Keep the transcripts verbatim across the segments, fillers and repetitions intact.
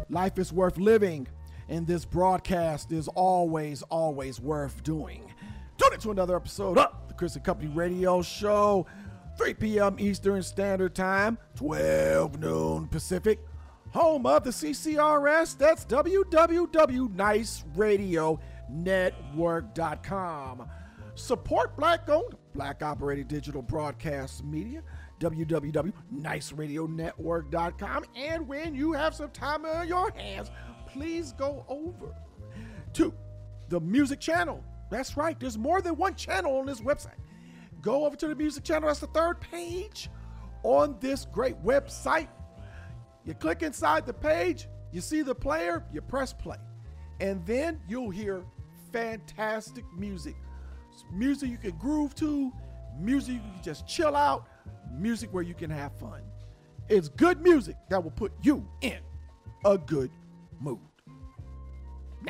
Life is worth living, and this broadcast is always, always worth doing. Tune in to another episode of the Chris and Company Radio Show, three p.m. Eastern Standard Time, twelve noon Pacific, home of the C C R S. That's w w w dot nice radio network dot com. Support black-owned, black-operated digital broadcast media, w w w dot nice radio network dot com. And when you have some time on your hands, please go over to the music channel. That's right, there's more than one channel on this website. Go over to the music channel. That's the third page on this great website. You click inside the page, you see the player, you press play, and then you'll hear fantastic music. Music you can groove to, music you can just chill out, music where you can have fun. It's good music that will put you in a good mood. Now,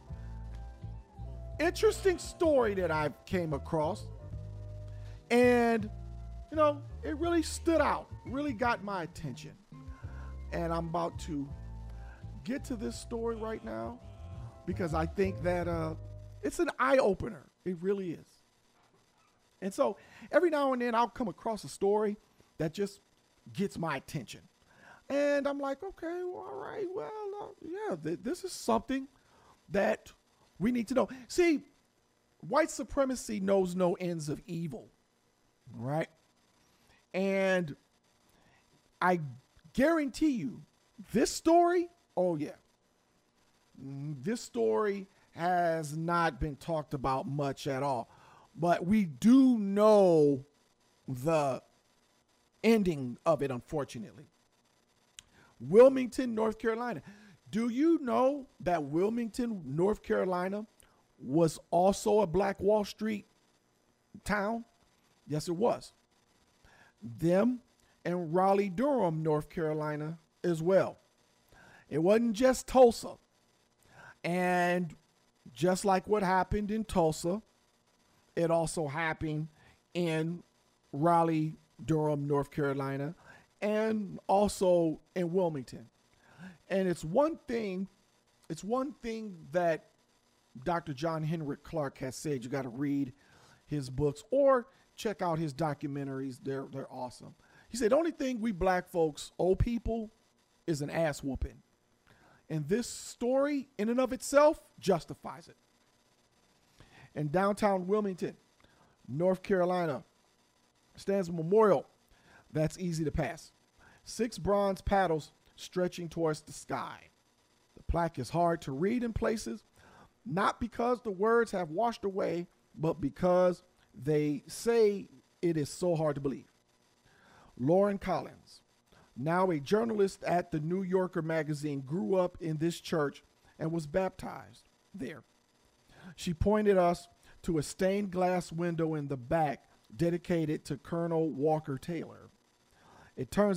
interesting story that I came across, and you know, it really stood out, really got my attention. And I'm about to get to this story right now because I think that uh, it's an eye-opener. It really is. And so every now and then I'll come across a story that just gets my attention. And I'm like, okay, well, all right, well, uh, yeah, th- this is something that we need to know. See, white supremacy knows no ends of evil, right? And I guarantee you this story, oh yeah, this story has not been talked about much at all, but we do know the ending of it, unfortunately. Wilmington, North Carolina. Do you know that Wilmington, North Carolina was also a Black Wall Street town? Yes, it was. Them and Raleigh-Durham, North Carolina as well. It wasn't just Tulsa. And just like what happened in Tulsa, it also happened in Raleigh, Durham, North Carolina, and also in Wilmington. And it's one thing, it's one thing that Doctor John Henrik Clarke has said. You got to read his books or check out his documentaries. They're they're awesome. He said, the only thing we black folks owe people is an ass whooping. And this story in and of itself justifies it. In downtown Wilmington, North Carolina, stands a memorial that's easy to pass. Six bronze paddles stretching towards the sky. The plaque is hard to read in places, not because the words have washed away, but because they say it is so hard to believe. Lauren Collins, now a journalist at the New Yorker magazine, grew up in this church and was baptized there. She pointed us to a stained glass window in the back dedicated to Colonel Walker Taylor. It turns